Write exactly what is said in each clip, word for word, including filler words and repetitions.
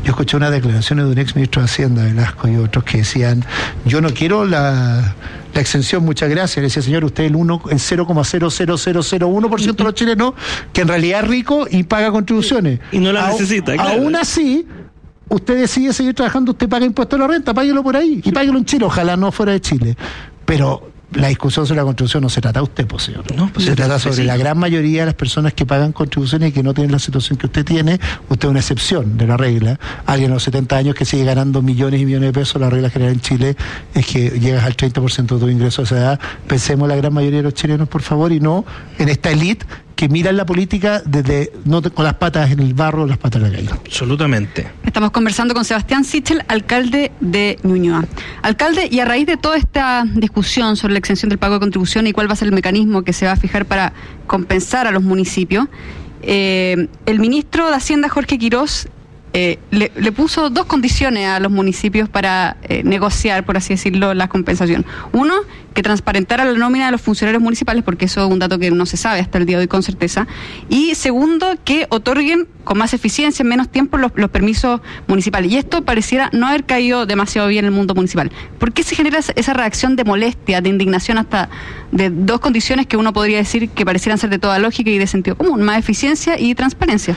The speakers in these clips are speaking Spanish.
Yo escuché unas declaraciones de un ex ministro de Hacienda, Velasco, y otros que decían, yo no quiero la, la exención, muchas gracias. Le decía, señor, usted el uno, el cero coma cero cero cero cero uno por ciento de los chilenos, que en realidad es rico y paga contribuciones. Y no la a, necesita, claro. Aún así, usted decide seguir trabajando, usted paga impuestos a la renta, páguelo por ahí, y páguelo en Chile, ojalá no fuera de Chile. Pero la discusión sobre la contribución no se trata de usted, pues, señor. No, pues se es trata sobre sí. La gran mayoría de las personas que pagan contribuciones y que no tienen la situación que usted tiene. Usted es una excepción de la regla. Alguien a los setenta años que sigue ganando millones y millones de pesos, la regla general en Chile es que llegas al treinta por ciento de tu ingreso a esa edad. Pensemos la gran mayoría de los chilenos, por favor, y no en esta élite que miran la política desde no con las patas en el barro o las patas en la calle. Absolutamente. Estamos conversando con Sebastián Sichel, alcalde de Ñuñoa. Alcalde, y a raíz de toda esta discusión sobre la exención del pago de contribución y cuál va a ser el mecanismo que se va a fijar para compensar a los municipios, eh, el ministro de Hacienda, Jorge Quirós, Eh, le, le puso dos condiciones a los municipios para eh, negociar, por así decirlo, la compensación. Uno, que transparentara la nómina de los funcionarios municipales, porque eso es un dato que no se sabe hasta el día de hoy con certeza. Y segundo, que otorguen con más eficiencia, en menos tiempo, los, los permisos municipales. Y esto pareciera no haber caído demasiado bien en el mundo municipal. ¿Por qué se genera esa reacción de molestia, de indignación, hasta de dos condiciones que uno podría decir que parecieran ser de toda lógica y de sentido común? Más eficiencia y transparencia.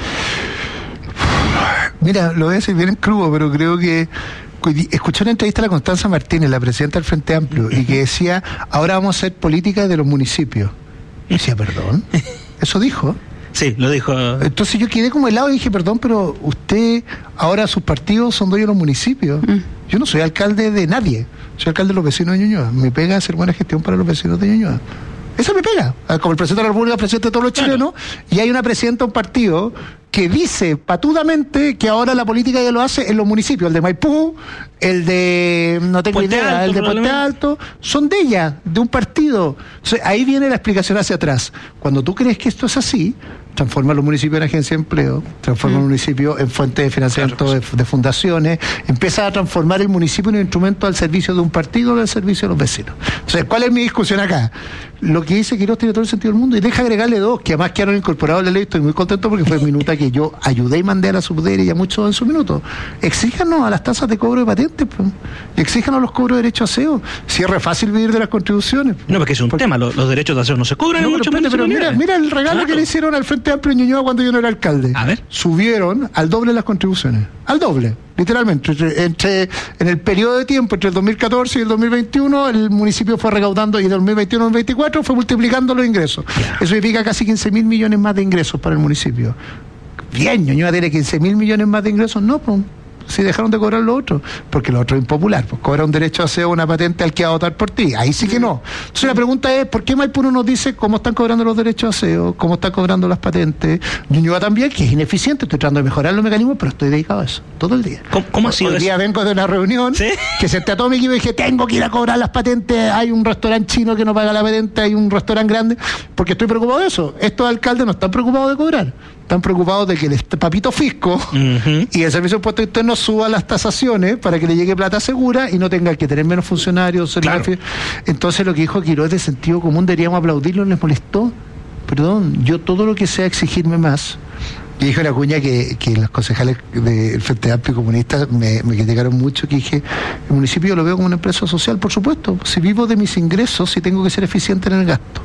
Mira, lo voy a decir bien en crudo, pero creo que escuché una entrevista a la Constanza Martínez, la presidenta del Frente Amplio, y que decía, ahora vamos a hacer política de los municipios. Y decía, perdón, eso dijo. Sí, lo dijo. Entonces yo quedé como helado y dije, perdón, pero usted, ahora sus partidos son dueños de los municipios. Mm. Yo no soy alcalde de nadie, soy alcalde de los vecinos de Ñuñoa. Me pega hacer buena gestión para los vecinos de Ñuñoa. Eso me pega, como el presidente de la República, presidente de todos los chilenos, claro. Y hay una presidenta de un partido que dice patudamente que ahora la política ya lo hace en los municipios, el de Maipú, el de, no tengo Puente idea, Alto, el de Puente Alto, son de ella, de un partido. Entonces, ahí viene la explicación hacia atrás. Cuando tú crees que esto es así, transforma los municipios en agencia de empleo, transforma mm. los municipios en fuente de financiamiento claro, de, de fundaciones, empieza a transformar el municipio en un instrumento al servicio de un partido o al servicio de los vecinos. Entonces, ¿cuál es mi discusión acá? Lo que dice Quirós tiene todo el sentido del mundo, y deja agregarle dos, que además quedaron incorporados a la ley. Estoy muy contento porque fue minuta que yo ayudé y mandé a la Subdere y a muchos en su minuto. Exíjanos a las tasas de cobro de patentes, pues. Exíjanos los cobros de derecho a aseo. Si es re fácil vivir de las contribuciones. No, porque es un porque... tema, los, los derechos de aseo no se cobran no, en muchos pero, pero mira, mira el regalo claro. que le hicieron al Frente Amplio en Ñuñoa cuando yo no era alcalde. A ver. Subieron al doble las contribuciones. Al doble. Literalmente, entre, entre en el periodo de tiempo entre el dos mil catorce y el dos mil veintiuno, el municipio fue recaudando, y del dos mil veintiuno al dos mil veinticuatro fue multiplicando los ingresos. Yeah. Eso significa casi quince mil millones más de ingresos para el municipio. Bien, Ñuñoa tiene quince mil millones más de ingresos, no, pues, si dejaron de cobrar lo otro, porque lo otro es impopular, pues cobra un derecho a aseo, una patente al que va a votar por ti, ahí sí que no. Entonces la pregunta es, ¿por qué Maipú no nos dice cómo están cobrando los derechos a aseo, cómo están cobrando las patentes? Ñuñoa también, que es ineficiente, estoy tratando de mejorar los mecanismos, pero estoy dedicado a eso, todo el día. ¿Cómo, cómo ha sido eso? El día vengo de una reunión, ¿sí? Que senté a todo mi equipo y dije, tengo que ir a cobrar las patentes, hay un restaurante chino que no paga la patente, hay un restaurante grande, porque estoy preocupado de eso. Estos alcaldes no están preocupados de cobrar, están preocupados de que el papito fisco uh-huh. y el Servicio de Impuestos Internos suba las tasaciones para que le llegue plata segura y no tenga que tener menos funcionarios. Claro. Entonces lo que dijo Quirós es de sentido común, deberíamos aplaudirlo, les molestó. Perdón, yo todo lo que sea exigirme más. Y dijo la cuña que, que los concejales del Frente Amplio Comunista me, me criticaron mucho, que dije, el municipio lo veo como una empresa social, por supuesto. Si vivo de mis ingresos, si tengo que ser eficiente en el gasto.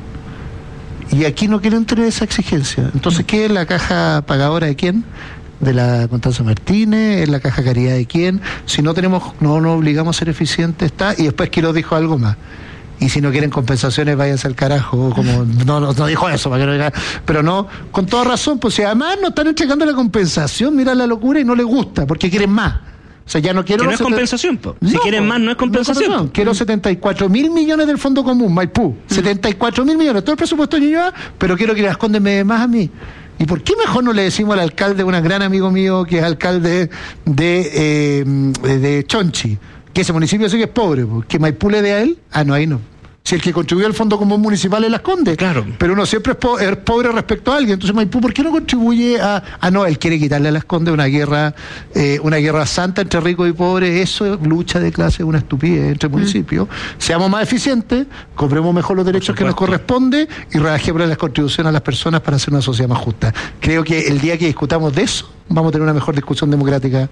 Y aquí no quieren tener esa exigencia. Entonces, ¿qué es la caja pagadora de quién? De la Constanza Martínez, ¿es la caja caridad de quién? Si no tenemos, no nos obligamos a ser eficientes, está. Y después Quirós dijo algo más. Y si no quieren compensaciones, váyanse al carajo, como no, no, no dijo eso, para que no diga, pero no, con toda razón, pues si además no están entregando la compensación, mira la locura, y no les gusta, porque quieren más. O sea, ya no quiero... Que no es compensación, po. Si no, quieren más, no es compensación. No, quiero setenta y cuatro mil millones del Fondo Común, Maipú. Mm. setenta y cuatro mil millones, todo el presupuesto de Ñuñoa, pero quiero que las Condes me den más a mí. ¿Y por qué mejor no le decimos al alcalde, un gran amigo mío, que es alcalde de, eh, de Chonchi, que ese municipio sí que es pobre, que Maipú le dé a él? Ah, no, ahí no. Si el que contribuye al Fondo Común Municipal es Las Condes. Claro. Pero uno siempre es, po- es pobre respecto a alguien. Entonces, Maipú, ¿por qué no contribuye a...? Ah, no, él quiere quitarle a Las Condes una guerra eh, una guerra santa entre ricos y pobres. Eso es lucha de clase, una estupidez entre municipios. Mm. Seamos más eficientes, cobremos mejor los derechos que nos corresponde y rebajemos las contribuciones a las personas para hacer una sociedad más justa. Creo que el día que discutamos de eso, vamos a tener una mejor discusión democrática